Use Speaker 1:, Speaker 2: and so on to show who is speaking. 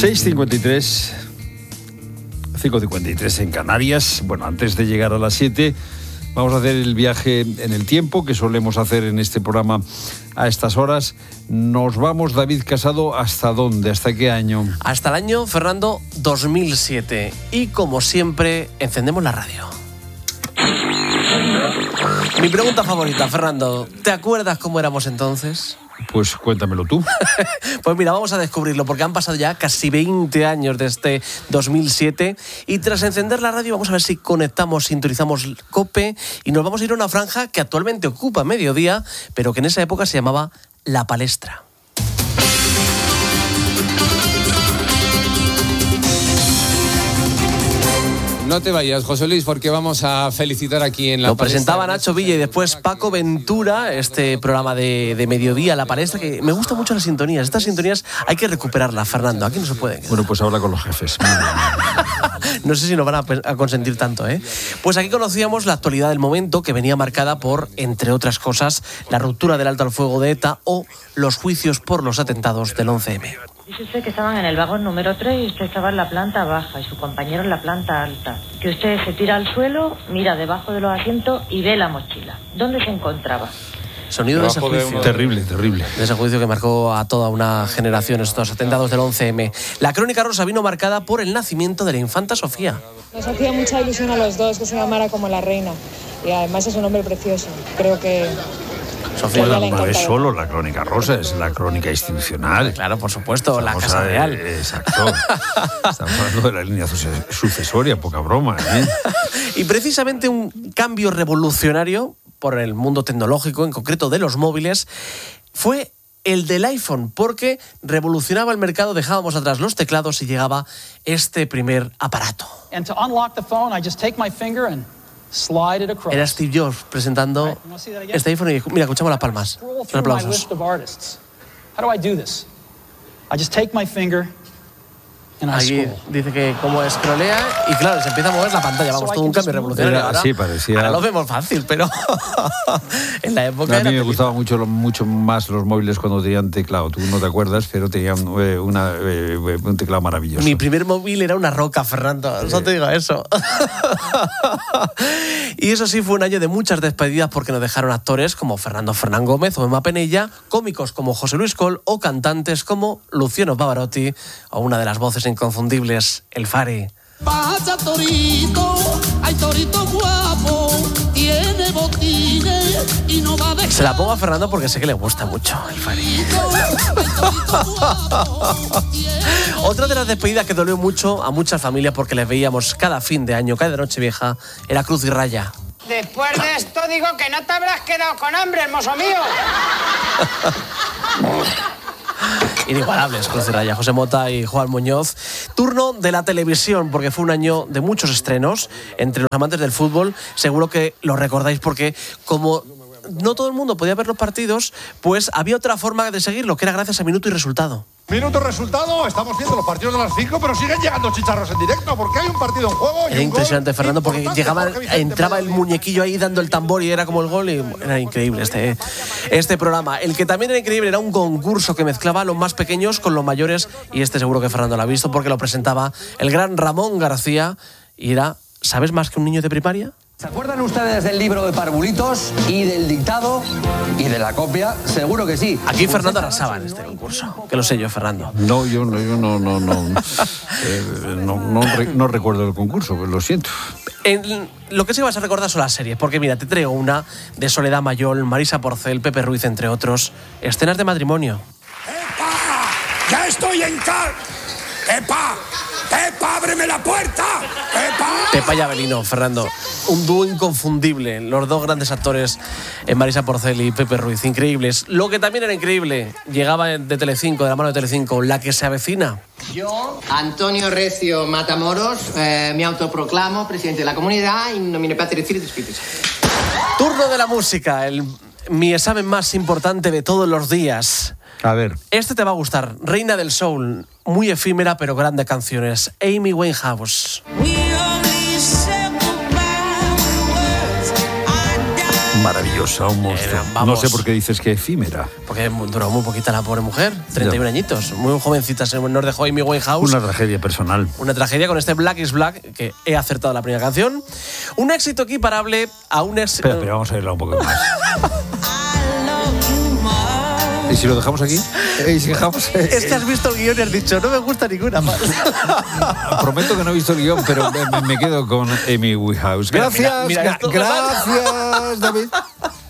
Speaker 1: 6:53, 5:53 en Canarias. Bueno, antes de llegar a las 7, vamos a hacer el viaje en el tiempo que solemos hacer en este programa a estas horas. Nos vamos, David Casado, ¿hasta dónde? ¿Hasta qué año?
Speaker 2: Hasta el año, Fernando, 2007. Y como siempre, encendemos la radio. Mi pregunta favorita, Fernando, ¿te acuerdas cómo éramos entonces?
Speaker 1: Pues cuéntamelo tú.
Speaker 2: Pues mira, vamos a descubrirlo porque han pasado ya casi 20 años de este 2007 y tras encender la radio vamos a ver si conectamos, sintonizamos COPE y nos vamos a ir a una franja que actualmente ocupa mediodía, pero que en esa época se llamaba La Palestra.
Speaker 3: No te vayas, José Luis, porque vamos a felicitar aquí en La Palestra.
Speaker 2: Lo presentaba Nacho Villa y después Paco Ventura, este programa de mediodía, La Palestra, que me gustan mucho las sintonías. Estas sintonías hay que recuperarlas, Fernando, aquí no se pueden quedar.
Speaker 1: Bueno, pues habla con los jefes.
Speaker 2: No sé si nos van a consentir tanto, ¿eh? Pues aquí conocíamos la actualidad del momento, que venía marcada por, entre otras cosas, la ruptura del alto al fuego de ETA o los juicios por los atentados del 11M.
Speaker 4: Dice usted que estaban en el vagón número 3 y usted estaba en la planta baja y su compañero en la planta alta. Que usted se tira al suelo, mira debajo de los asientos y ve la mochila. ¿Dónde se encontraba?
Speaker 2: Sonido de ese juicio.
Speaker 1: Terrible, terrible.
Speaker 2: De ese juicio que marcó a toda una generación, estos atentados del 11M. La crónica rosa vino marcada por el nacimiento de la infanta Sofía.
Speaker 5: Nos hacía mucha ilusión a los dos que se llamara como la reina. Y además es un hombre precioso. Creo que...
Speaker 2: Sofía,
Speaker 1: bueno, no es solo la crónica rosa, es la crónica institucional.
Speaker 2: Claro, por supuesto, la Casa Real.
Speaker 1: Exacto. Estamos hablando de la línea sucesoria, poca broma, ¿eh?
Speaker 2: Y precisamente un cambio revolucionario por el mundo tecnológico, en concreto de los móviles, fue el del iPhone, porque revolucionaba el mercado, dejábamos atrás los teclados y llegaba este primer aparato. Era Steve Jobs presentando este iPhone y mira, escuchamos las palmas. Los aplausos. Aquí dice que como escrolea y claro, se empieza a mover la pantalla. Vamos, todo un cambio revolucionario. Ahora,
Speaker 1: sí, parecía...
Speaker 2: ahora lo vemos fácil, pero en la época...
Speaker 1: A mí me gustaban mucho más los móviles cuando tenían teclado. Tú no te acuerdas, pero tenían un teclado maravilloso.
Speaker 2: Mi primer móvil era una Roca, Fernando. No te digo eso. Y eso sí, fue un año de muchas despedidas porque nos dejaron actores como Fernando Fernán Gómez o Emma Penella, cómicos como José Luis Col o cantantes como Luciano Pavarotti o una de las voces inconfundibles, el Fari.
Speaker 6: Pasa torito, hay torito guapo, tiene botines y no va a dejar.
Speaker 2: Se la pongo a Fernando porque sé que le gusta mucho el Fari. Otra de las despedidas que dolió mucho a muchas familias porque les veíamos cada fin de año, cada Nochevieja, era Cruz y Raya.
Speaker 7: Después de esto digo que no te habrás quedado con hambre, hermoso mío.
Speaker 2: Inigualables, Cruz y Raya, José Mota y Juan Muñoz. Turno de la televisión, porque fue un año de muchos estrenos entre los amantes del fútbol. Seguro que lo recordáis porque como no todo el mundo podía ver los partidos, pues había otra forma de seguirlo, que era gracias a Minuto y Resultado.
Speaker 8: Minuto Resultado, estamos viendo los partidos de las 5, pero siguen llegando chicharros en directo, porque hay un partido en juego.
Speaker 2: Era impresionante, Fernando, porque entraba el muñequillo ahí dando el tambor y era como el gol y era increíble este programa. El que también era increíble era un concurso que mezclaba a los más pequeños con los mayores y este seguro que Fernando lo ha visto porque lo presentaba el gran Ramón García y era ¿sabes más que un niño de primaria?
Speaker 9: ¿Se acuerdan ustedes del libro de Parvulitos y del dictado y de la copia? Seguro que sí.
Speaker 2: Aquí Fernando arrasaba en este concurso, que lo sé yo, Fernando.
Speaker 1: No, yo no recuerdo el concurso, pues lo siento.
Speaker 2: Lo que sí vas a recordar son las series, porque mira, te traigo una de Soledad Mayol, Marisa Porcel, Pepe Ruiz, entre otros. Escenas de matrimonio.
Speaker 10: ¡Epa! ¡Ya estoy en casa! ¡Epa! ¡Pepa, ábreme la puerta! ¡Pepa!
Speaker 2: Pepa y Abelino, Fernando. Un dúo inconfundible. Los dos grandes actores, Marisa Porcel y Pepe Ruiz. Increíbles. Lo que también era increíble, llegaba de Telecinco, de la mano de Telecinco, La que se avecina.
Speaker 11: Yo, Antonio Recio Matamoros, me autoproclamo presidente de la comunidad y nomine Patria y Espíritu.
Speaker 2: Turno de la música, mi examen más importante de todos los días.
Speaker 1: A ver.
Speaker 2: Este te va a gustar. Reina del Soul, muy efímera pero grande canciones. Amy Winehouse.
Speaker 1: Maravillosa, un monstruo. No sé por qué dices que efímera.
Speaker 2: Porque duró muy poquita la pobre mujer, 31 añitos, muy jovencita, nos dejó Amy Winehouse.
Speaker 1: Una tragedia personal.
Speaker 2: Una tragedia con este Black is Black, que he acertado la primera canción. Un éxito equiparable a un éxito...
Speaker 1: Espera, vamos a irla un poco más. ¿Y si lo dejamos aquí?
Speaker 2: Es que has visto el guión y has dicho, no me gusta ninguna más.
Speaker 1: Prometo que no he visto el guión, pero me quedo con Amy Winehouse. Gracias,
Speaker 2: mira,
Speaker 1: gracias, David.